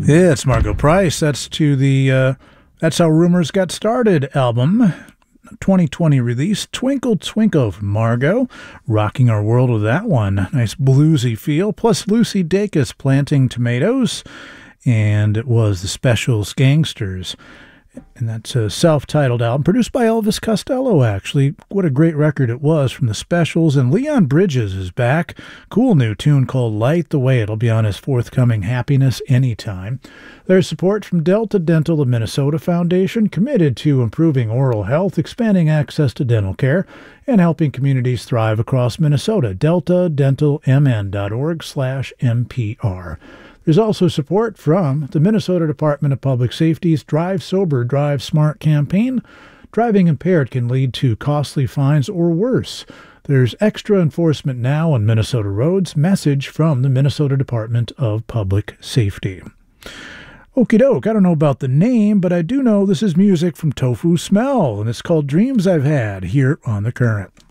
Yeah, it's Margo Price. That's to the That's How Rumors Got Started album. 2020 release, Twinkle Twinkle from Margo, rocking our world with that one. Nice bluesy feel, plus Lucy Dacus planting tomatoes, and it was the Specials Gangsters. And that's a self-titled album, produced by Elvis Costello, actually. What a great record it was from the Specials. And Leon Bridges is back. Cool new tune called Light the Way. It'll be on his forthcoming Happiness Anytime. There's support from Delta Dental of Minnesota Foundation, committed to improving oral health, expanding access to dental care, and helping communities thrive across Minnesota. deltadentalmn.org/MPR. There's also support from the Minnesota Department of Public Safety's Drive Sober, Drive Smart campaign. Driving impaired can lead to costly fines or worse. There's extra enforcement now on Minnesota roads. Message from the Minnesota Department of Public Safety. Okie doke, I don't know about the name, but I do know this is music from Tofu Smell, and it's called Dreams I've Had here on The Current.